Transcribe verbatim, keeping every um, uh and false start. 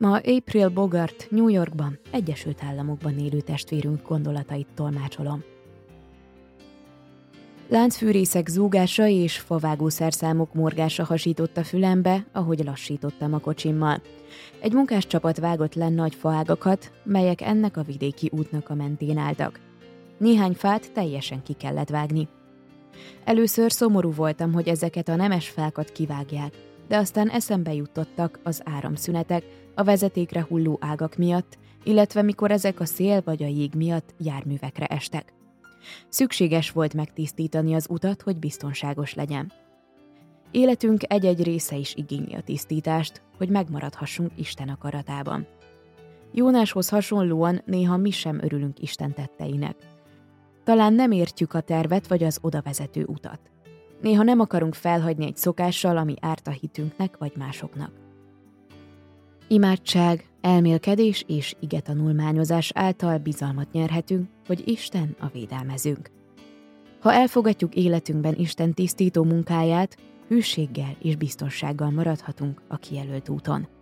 Ma April Bogart New Yorkban, Egyesült Államokban élő testvérünk gondolatait tolmácsolom. Láncfűrészek zúgása és favágó szerszámok morgása hasította fülembe, ahogy lassítottam a kocsimmal. Egy munkáscsapat vágott le nagy faágakat, melyek ennek a vidéki útnak a mentén álltak. Néhány fát teljesen ki kellett vágni. Először szomorú voltam, hogy ezeket a nemes fákat kivágják, de aztán eszembe jutottak az áramszünetek, a vezetékre hulló ágak miatt, illetve mikor ezek a szél vagy a jég miatt járművekre estek. Szükséges volt megtisztítani az utat, hogy biztonságos legyen. Életünk egy-egy része is igényli a tisztítást, hogy megmaradhassunk Isten akaratában. Jónáshoz hasonlóan néha mi sem örülünk Isten tetteinek. Talán nem értjük a tervet vagy az odavezető utat. Néha nem akarunk felhagyni egy szokással, ami árt a hitünknek vagy másoknak. Imádság, elmélkedés és igetanulmányozás által bizalmat nyerhetünk, hogy Isten a védelmezőnk. Ha elfogadjuk életünkben Isten tisztító munkáját, hűséggel és biztonsággal maradhatunk a kijelölt úton.